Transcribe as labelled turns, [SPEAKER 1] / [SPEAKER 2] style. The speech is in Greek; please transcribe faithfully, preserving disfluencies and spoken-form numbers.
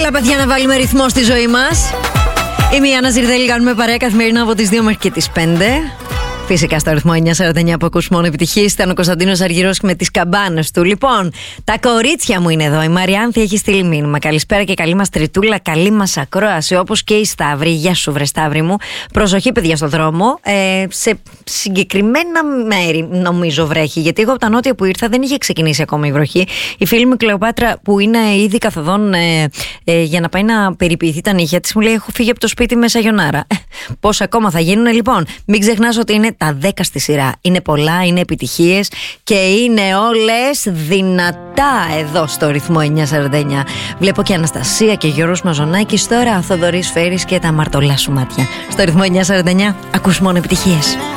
[SPEAKER 1] Έλα, παιδιά, να βάλουμε ρυθμό στη ζωή μας. Είμαι η Άννα Ζιρδέλη, κάνουμε παρέα καθημερινά από τις δύο μέχρι και τις πέντε. Φυσικά στο αριθμό εννιά σαράντα εννιά που ακούς μόνο επιτυχίες. Ήταν ο Κωνσταντίνος Αργυρός με τις καμπάνες του. Λοιπόν, τα κορίτσια μου είναι εδώ. Η Μαριάνθη έχει στείλει μήνυμα. Καλησπέρα και καλή μας τριτούλα, καλή μας ακρόαση. Όπως και η Σταύρη. Γεια σου, βρε Σταύρη μου. Προσοχή, παιδιά, στον δρόμο. Ε, σε συγκεκριμένα μέρη νομίζω βρέχει. Γιατί εγώ από τα νότια που ήρθα δεν είχε ξεκινήσει ακόμα η βροχή. Η φίλη μου Κλεοπάτρα που είναι ήδη καθοδόν ε, ε, για να πάει να περιποιηθεί τα νύχια της μου λέει: έχω φύγει από το σπίτι με σαγιονάρα. Πώς ακόμα θα γίνουν, λοιπόν. Μην ξεχνάς ότι είναι τα δέκα στη σειρά. Είναι πολλά, είναι επιτυχίες και είναι όλες δυνατά εδώ στο ρυθμό εννιά σαράντα εννιά. Βλέπω και Αναστασία και Γιώργος Μαζονάκης τώρα, Θοδωρής Φέρης και τα αμαρτωλά σου μάτια. Στο ρυθμό εννιά σαράντα εννιά ακούς μόνο επιτυχίες.